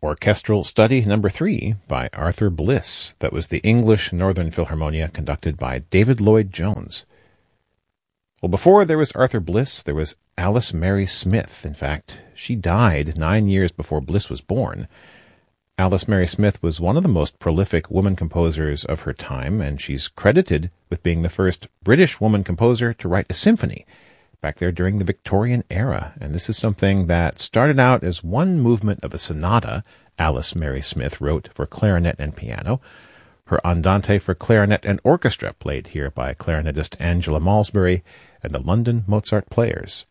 Orchestral Study Number 3 by Arthur Bliss. That was the English Northern Philharmonia conducted by David Lloyd Jones. Well, before there was Arthur Bliss, there was Alice Mary Smith. In fact, she died 9 years before Bliss was born. Alice Mary Smith was one of the most prolific woman composers of her time, and she's credited with being the first British woman composer to write a symphony back there during the Victorian era. And this is something that started out as one movement of a sonata Alice Mary Smith wrote for clarinet and piano. Her Andante for clarinet and orchestra, played here by clarinetist Angela Malsbury and the London Mozart Players.